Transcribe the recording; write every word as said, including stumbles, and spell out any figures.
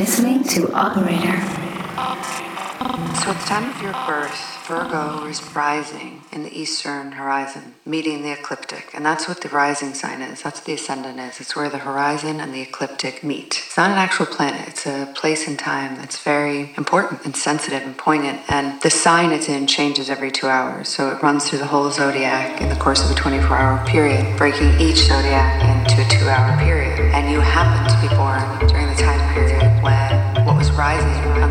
listening to Operator. So at the time of your birth, Virgo is rising in the eastern horizon, meeting the ecliptic. And that's what the rising sign is. That's what the ascendant is. It's where the horizon and the ecliptic meet. It's not an actual planet. It's a place in time that's very important and sensitive and poignant. And the sign it's in changes every two hours. So it runs through the whole zodiac in the course of a twenty-four hour period, breaking each zodiac into a two hour period. And you happen to be born during the time period when what was rising on